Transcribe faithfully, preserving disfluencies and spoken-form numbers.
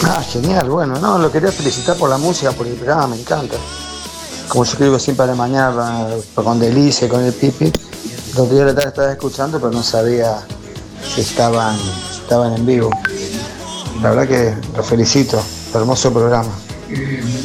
Ah, genial, bueno, no, lo quería felicitar por la música, por el programa, me encanta. Como yo escribo siempre a la mañana, con Delicia, con el Pipi, el otro día de la tarde estaba escuchando, pero no sabía si estaban, si estaban en vivo. La verdad que los felicito, hermoso programa.